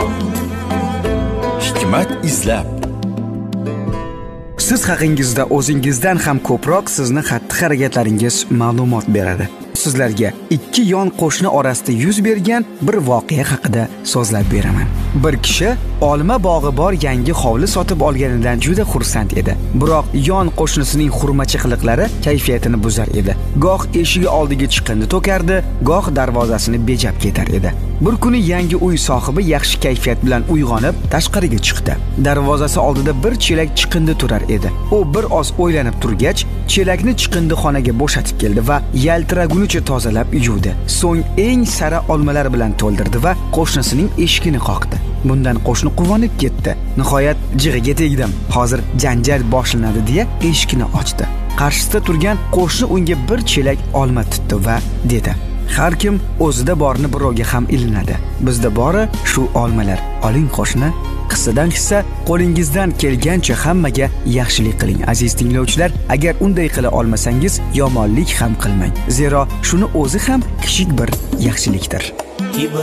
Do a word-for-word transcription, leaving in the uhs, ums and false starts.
Hikmat izlab. Siz haqingizda o'zingizdan ham ko'proq sizni xatti-harakatlaringiz ma'lumot beradi. Sizlarga ikki yon qo'shni orasida yuz bergan bir voqea haqida so'zlab beraman. Bir kishi olma bog'i bor yangi hovli sotib olganidan juda xursand edi. Biroq yon qo'shnisining xurmachi qiliqlari kayfiyatini buzar edi. Goh eshigi oldiga chiqindi to'kardi, goh darvozasini bejab ketar edi. Bir kuni yangi uy sohibi yaxshi kayfiyat bilan uyg'onib tashqariga chiqdi. Darvozasi oldida bir chelak chiqindi turar edi. U bir oz o'ylanib turgach, chelakni chiqindixonaga bo'shatib keldi va yaltiragunicha tozalab yuvdi. So'ng eng sara olmalar bilan to'ldirdi va qo'shnisining eshigini qoqdi. Bundan qo'shni quvonib ketdi. Nihoyat jig'iga tegdim. Hozir janjal boshlanadi deya eshikni ochdi. Qarshisida turgan qo'shni unga bir chelak olma tutdi va dedi: "Har kim o'zida borni birovga ham ilinadi. Bizda bori shu olmalar. Oling qo'shni." Qissadan hissa qo'lingizdan kelgancha hammaga yaxshilik qiling. Aziz tinglovchilar, agar unday qila olmasangiz, yomonlik ham qilmang. Zero shuni o'zi ham kichik bir yaxshilikdir.